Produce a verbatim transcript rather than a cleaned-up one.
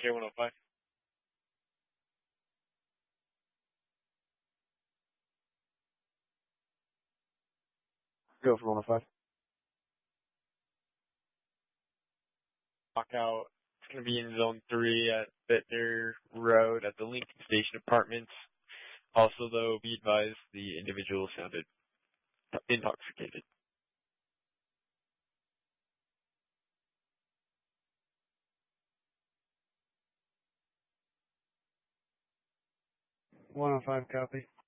K one oh five. Go for one oh five. Lockout. It's going to be in Zone three at Bittner Road at the Lincoln Station Apartments. Also, though, be advised the individual sounded intoxicated. one oh five copy.